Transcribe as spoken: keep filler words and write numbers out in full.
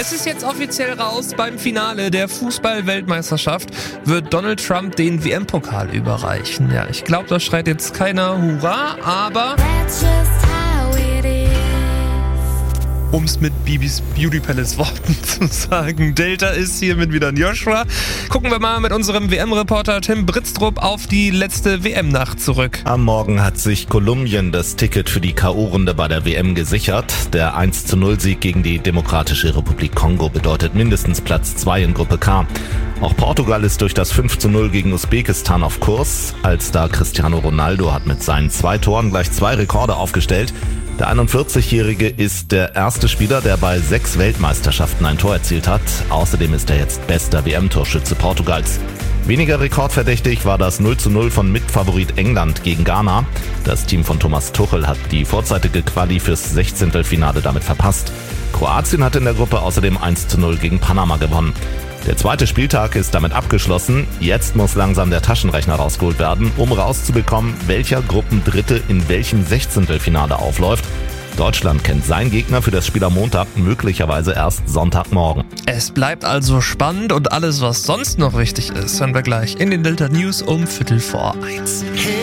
Es ist jetzt offiziell raus, beim Finale der Fußball-Weltmeisterschaft wird Donald Trump den W M-Pokal überreichen. Ja, ich glaube, da schreit jetzt keiner Hurra, aber um es mit Bibis Beauty Palace Worten zu sagen, Delta ist hier mit wieder ein Joshua. Gucken wir mal mit unserem W M-Reporter Tim Britztrup auf die letzte W M-Nacht zurück. Am Morgen hat sich Kolumbien das Ticket für die K O-Runde bei der W M gesichert. Der eins zu null Sieg gegen die Demokratische Republik Kongo bedeutet mindestens Platz zwei in Gruppe K. Auch Portugal ist durch das fünf zu null gegen Usbekistan auf Kurs. Als-Star Cristiano Ronaldo hat mit seinen zwei Toren gleich zwei Rekorde aufgestellt. Der einundvierzigjährige ist der erste Spieler, der bei sechs Weltmeisterschaften ein Tor erzielt hat. Außerdem ist er jetzt bester W M-Torschütze Portugals. Weniger rekordverdächtig war das null zu null von Mitfavorit England gegen Ghana. Das Team von Thomas Tuchel hat die vorzeitige Quali fürs Sechzehntelfinale damit verpasst. Kroatien hat in der Gruppe außerdem eins zu null gegen Panama gewonnen. Der zweite Spieltag ist damit abgeschlossen. Jetzt muss langsam der Taschenrechner rausgeholt werden, um rauszubekommen, welcher Gruppendritte in welchem Sechzehntelfinale aufläuft. Deutschland kennt seinen Gegner für das Spiel am Montag möglicherweise erst Sonntagmorgen. Es bleibt also spannend und alles, was sonst noch wichtig ist, hören wir gleich in den Delta News um Viertel vor eins.